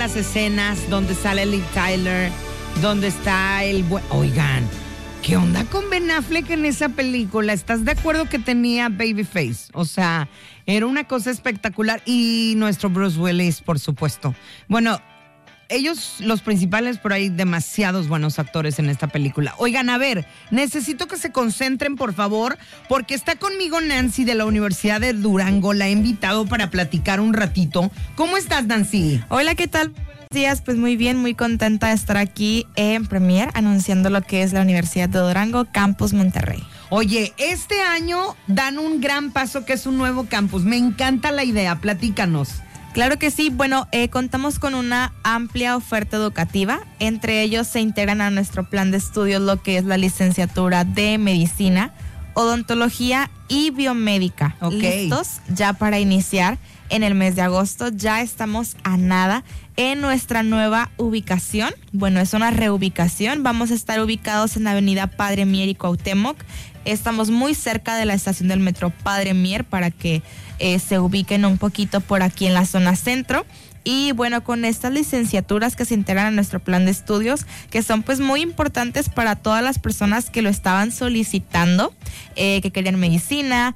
las escenas donde sale Liv Tyler, donde está Oigan, ¿qué onda con Ben Affleck en esa película? ¿Estás de acuerdo que tenía babyface? O sea, era una cosa espectacular. Y nuestro Bruce Willis, por supuesto. Bueno, ellos, los principales, pero hay demasiados buenos actores en esta película. Oigan, a ver, necesito que se concentren, por favor, porque está conmigo Nancy de la Universidad de Durango. La he invitado para platicar un ratito. ¿Cómo estás, Nancy? Hola, ¿qué tal? Buenos días, pues muy bien, muy contenta de estar aquí en Premier anunciando lo que es la Universidad de Durango, Campus Monterrey. Oye, este año dan un gran paso que es un nuevo campus. Me encanta la idea, platícanos. Claro que sí, bueno, contamos con una amplia oferta educativa. Entre ellos se integran a nuestro plan de estudios lo que es la licenciatura de Medicina, Odontología y Biomédica. Okay. Listos ya para iniciar en el mes de agosto. Ya estamos a nada en nuestra nueva ubicación. Bueno, es una reubicación. Vamos a estar ubicados en la avenida Padre Mier y Cuauhtémoc. Estamos muy cerca de la estación del metro Padre Mier para que se ubiquen un poquito por aquí en la zona centro. Y bueno, con estas licenciaturas que se integran a nuestro plan de estudios, que son pues muy importantes para todas las personas que lo estaban solicitando, que querían medicina,